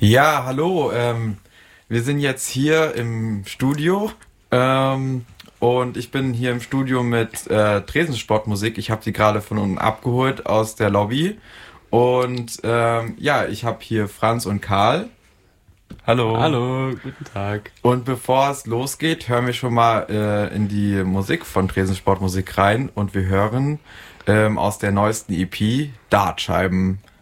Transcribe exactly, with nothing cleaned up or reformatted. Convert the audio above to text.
Ja, hallo. Ähm, wir sind jetzt hier im Studio ähm, und ich bin hier im Studio mit äh, Tresensportmusik. Ich habe die gerade von unten abgeholt aus der Lobby und ähm, ja, ich habe hier Franz und Karl. Hallo. Hallo, guten Tag. Und bevor es losgeht, hören wir schon mal äh, in die Musik von Tresensportmusik rein und wir hören ähm, aus der neuesten E P Dartscheiben.